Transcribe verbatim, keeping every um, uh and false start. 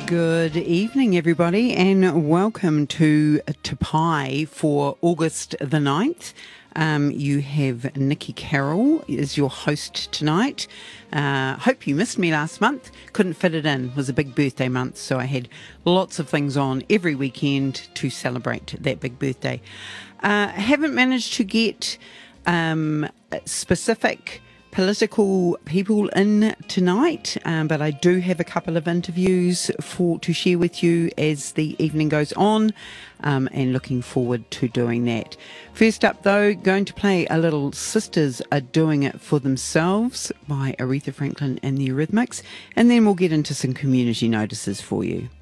Good evening, everybody, and welcome to Te Pai for August the ninth. Um, you have Nikki Carroll as your host tonight. Uh, hope you missed me last month. Couldn't fit it in. It was a big birthday month, so I had lots of things on every weekend to celebrate that big birthday. Uh, haven't managed to get um, specific political people in tonight, um, but I do have a couple of interviews for to share with you as the evening goes on, um, and looking forward to doing that. First up, though, going to play a little Sisters Are Doing It For Themselves by Aretha Franklin and the Eurythmics, and then we'll get into some community notices for you.